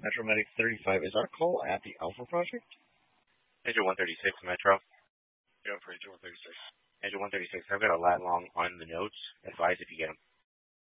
Metromedic 35. Is our call at the Alpha Project? Engine 136, Metro. Yeah, for Engine 136. Engine 136, I've got a lat long on the notes. Advise if you get them.